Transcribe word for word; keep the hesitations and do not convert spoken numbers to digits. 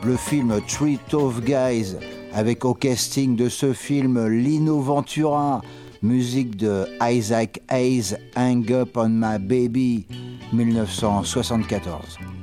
le film Three Tough Guys, avec au casting de ce film Lino Ventura, musique de Isaac Hayes, Hang Up on My Baby, mille neuf cent soixante-quatorze.